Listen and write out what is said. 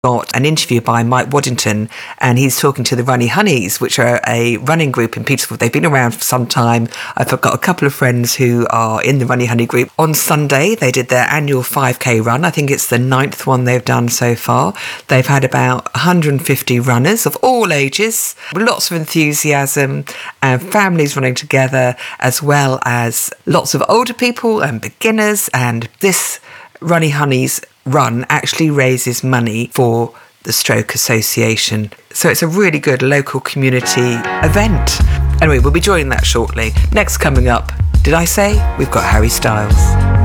got an interview by Mike Waddington, and he's talking to the Runny Honeys, which are a running group in Petersfield. They've been around for some time. I've got a couple of friends who are in the Runny Honey group. On Sunday, they did their annual 5K run. I think it's the 9th one they've done so far. They've had about 150 runners of all ages, lots of enthusiasm and families running together, as well as lots of older people and beginners. And this Runny Honeys run actually raises money for the Stroke Association. So it's a really good local community event. Anyway, we'll be joining that shortly. Next coming up, did I say? We've got Harry Styles.